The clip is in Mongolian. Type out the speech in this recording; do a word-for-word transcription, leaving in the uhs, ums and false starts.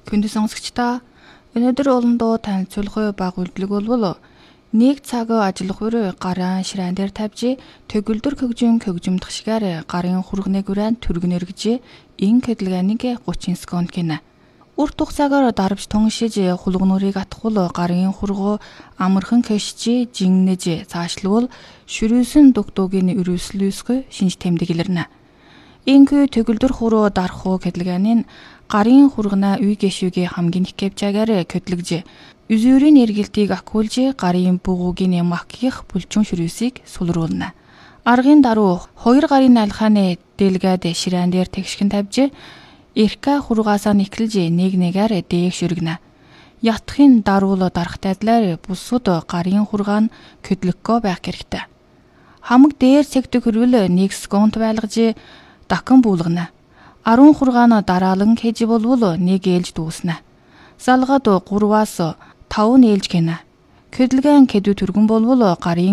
Хүнд сонсогчдоо өнөөдөр олондоо танилцуулах баг үйлдэлэг болвол нэг цаг ажиллах үр гараа шираан дээр тавьж төгөлдөр хөгжим хөгжимдөх шигээр гарын хургныг үрэн түргэнэр гэж ин хөдөлгөөнийг гучин секунд гинэ. Урт хугацаагаар дарвж туншиж хулгнуурыг атгуул гарын хургуу амархан кэшж жиннэж цаашлуул шүрүүсэн дугдуугийн өрөөслөөсгө шинж тэмдэг илэрнэ. Инхүү төгөлдөр хуруу дархуу хөдөлгөөний гарын хургана үй гэшүүгийн хамгийн их кэвчаагаар хөдлөгж үзүүрийн эргэлтийг акуулж гарын бугуугийн маких булчин шүрүүсийг сулруулна. Аргын даруу хоёр гарын алхааны дэлгээд шираан дээр тэгшгэн тавьж эрка хургаасаа нэхлэж нэг нэгээр дээх шүргэнэ. Ятхын даруул дарах тайлаар бусууд гарын хургаан хөдлөхгөө байх хэрэгтэй. Хамаг дээр цэгтэг хөрвөл нэг секунд байлгаж дахин буулгана. Арун хургаан дараалан хийж болвол нэг ээлж дуусна. Салгаад гурваас тав ээлж гинэ. Хөдөлгөөн кэдүү түргэн болвол гарын